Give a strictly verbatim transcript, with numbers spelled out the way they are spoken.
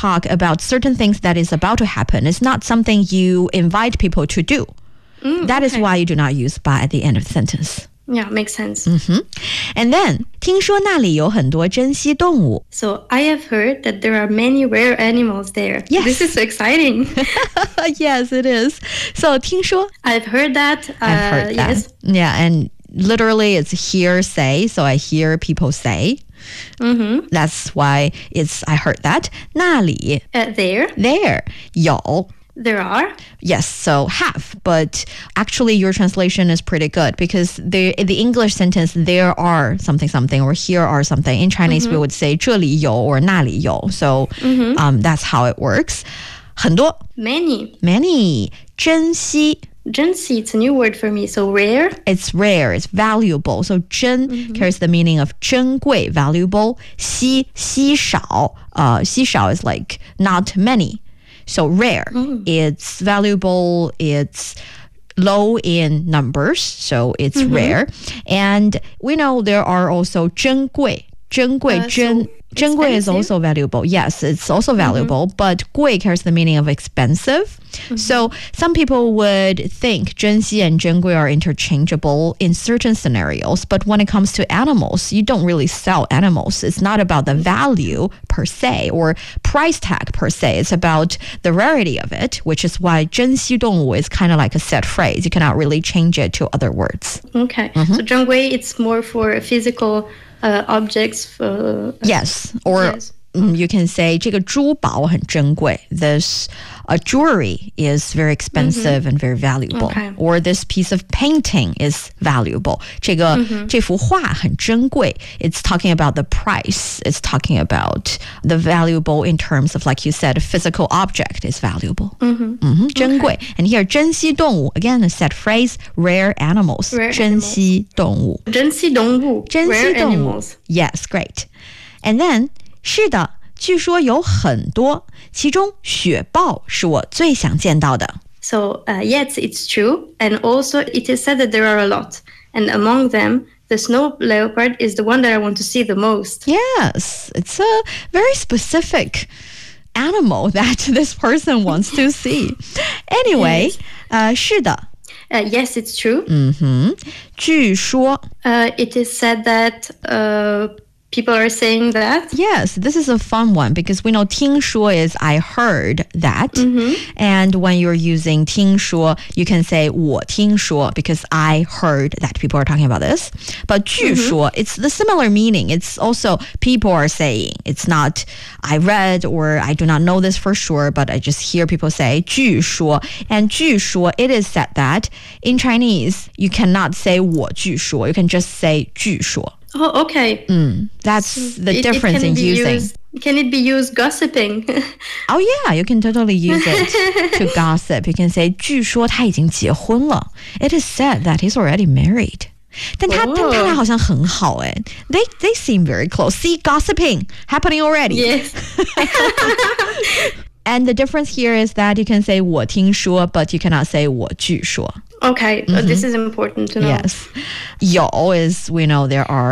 talk about certain things that is about to happen. It's not something you invite people to do. Mm, that okay. is why you do not use 把 at the end of the sentence. Yeah, makes sense. Mm-hmm. And then, 听说那里有很多珍稀动物. So I have heard that there are many rare animals there. Yes. This is so exciting. Yes, it is. So, 听说 I've heard that. Uh, I've heard that. Yes. Yeah, and literally it's hearsay, so I hear people say. Mm-hmm. That's why it's I heard that. 那里 Uh, there. there 有 There are. Yes, so have, but actually your translation is pretty good because the the English sentence there are something something or here are something. In Chinese we would say 这里有 or 那里有. So um, that's how it works. 很多 Many. many 珍稀 Jensi, it's a new word for me. So rare. It's rare, it's valuable. So 珍 carries the meaning of 珍贵 valuable. 稀稀少 uh 稀少 is like not many. So rare, it's valuable, it's low in numbers, so it's rare. And we know there are also 珍贵. 珍贵, Uh, 珍, so 珍贵is expensive? also valuable. Yes, it's also valuable, but 贵 carries the meaning of expensive. So some people would think 珍稀 and 珍贵 are interchangeable in certain scenarios, but when it comes to animals, you don't really sell animals. It's not about the value per se or price tag per se. It's about the rarity of it, which is why 珍稀动物 is kind of like a set phrase. You cannot really change it to other words. Okay. So zhenggui, it's more for physical uh, objects. For, uh, Yes, or Yes. mm, you can say 这个珠宝很珍贵. This uh, jewelry is very expensive and very valuable. Okay. Or this piece of painting is valuable. 这个、这幅画很珍贵. It's talking about the price. It's talking about the valuable in terms of, like you said, a physical object is valuable. Mm-hmm. 珍贵. And here, 珍稀动物, again, a set phrase, rare animals. Rare 珍稀动物. Zhenxi dongwu. 珍稀 Rare 动物 animals. Yes, great. And then 是的，据说有很多，其中雪豹是我最想见到的。 So uh, yes, it's true. And also it is said that there are a lot. And among them, the snow leopard is the one that I want to see the most. Yes, it's a very specific animal that this person wants to see. Anyway, Yes. 呃，是的， Uh, yes, it's true. 嗯哼，据说 Uh, it is said that uh, people are saying that. Yes, this is a fun one because we know 听说 is I heard that. And when you're using 听说, you can say 我听说 because I heard that people are talking about this. But 据说, it's the similar meaning. It's also people are saying. It's not I read or I do not know this for sure, but I just hear people say 据说. And 据说, it is said that in Chinese, you cannot say 我据说. You can just say 据说. Oh, okay. That's the It- it difference can in be using. used- can it be used gossiping? Oh yeah, you can totally use it to gossip. You can say 据说他已经结婚了. It is said that he's already married. 但他、 Oh. 但他俩好像很好哎。They they seem very close. See, gossiping happening already. Yes. And the difference here is that you can say 我听说, but you cannot say 我据说. Okay, uh, this is important to know. Yes. 有 is we know there are